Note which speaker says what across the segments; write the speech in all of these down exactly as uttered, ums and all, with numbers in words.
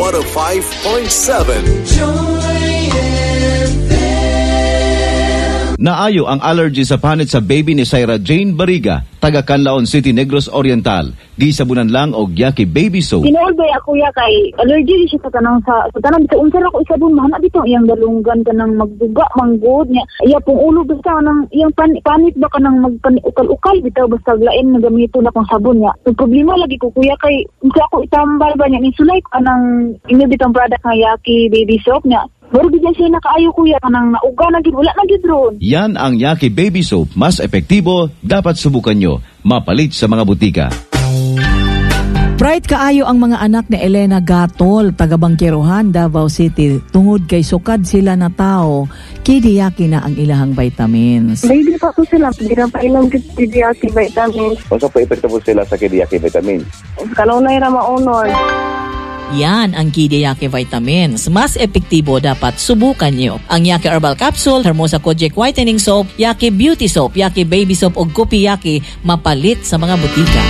Speaker 1: one oh five point seven.
Speaker 2: Naayo ang allergy sa panit sa baby ni Syra Jane Bariga, taga Canlaon City, Negros Oriental. Gisabunan lang og Yaki baby soap.
Speaker 3: Tinoolbay ako ya kay allergy siya sa tanang sa sa tanang sa unsa ako isabon mahana dito iyang dalunggan kanang magduga manggod niya. Iya pong ulo basta nang iyang pan, panit ba kanang magpanukal-ukal bitaw basta lain na gamito na kong sabon niya. So, problema lagi ko kuya kay unsa ako itambal ba niya ni sulay kanang inibitang product nga Yaki baby soap niya. Pero bigyan siya nakaayo kuya kanang nauga na gid wala na gid ron.
Speaker 2: Yan ang Yaki baby soap, mas epektibo, dapat subukan nyo. Mapalit sa mga butika.
Speaker 4: Bright kaayo ang mga anak ni Elena Gatol, taga Bangkirohan, Davao City. Tungod kay sukad sila na tao, kidiyaki na ang ilahang vitamins.
Speaker 3: Baby pa ko sila, hindi pa ilang kidiyaki vitamins.
Speaker 5: Kung pa epekto po sila sa kidiyaki vitamins?
Speaker 3: Kanunay ra maunod.
Speaker 4: Yan ang Kidi Yaki Vitamins. Mas epektibo, dapat subukan nyo. Ang Yaki Herbal Capsule, Hermosa Kojic Whitening Soap, Yaki Beauty Soap, Yaki Baby Soap o Gupi Yaki, mapalit sa mga butika.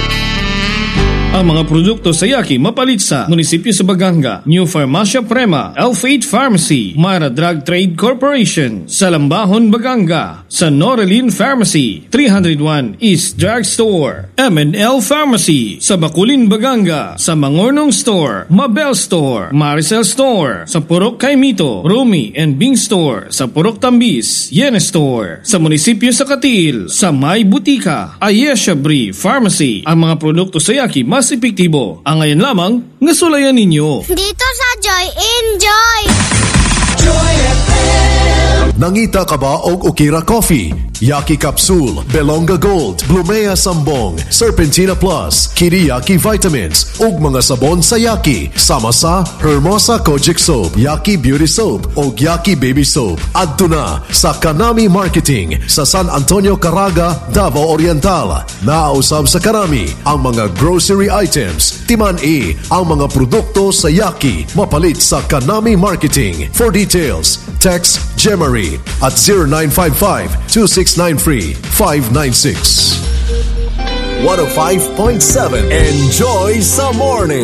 Speaker 6: Ang mga produkto sa Yaki mapalit sa Munisipyo sa Baganga, New Farmacia Prema, Elf eight Pharmacy, Mara Drug Trade Corporation, sa Lambahon, Baganga, sa Norelin Pharmacy, three oh one East Drug Store, M and L Pharmacy, sa Bakulin, Baganga, sa Mangornong Store, Mabel Store, Maricel Store, sa Purok Kaimito, Rumi and Bing Store, sa Purok Tambis, Yene Store, sa Munisipyo sa Katil, sa May Butika, Ayesha Brie Pharmacy. Ang mga produkto sa Yaki mas epektibo. Ang ngayon lamang, nasulayan ninyo.
Speaker 7: Dito sa Joy, enjoy!
Speaker 1: Joy F M.
Speaker 8: Nangita ka ba og Ukira Coffee? Yaki Capsule, Belonga Gold, Blumea Sambong, Serpentina Plus, Kiri Yaki Vitamins, ug mga sabon sa Yaki, sama sa Hermosa Kojic Soap, Yaki Beauty Soap, ug Yaki Baby Soap. Adto na sa Kanami Marketing sa San Antonio, Caraga, Davao Oriental. Naausab sa Kanami ang mga grocery items, timan e ang mga produkto sa Yaki, mapalit sa Kanami Marketing. For details, text Gemary at zero nine five five, two six nine three, five nine six.
Speaker 1: one oh five point seven. Enjoy sa morning.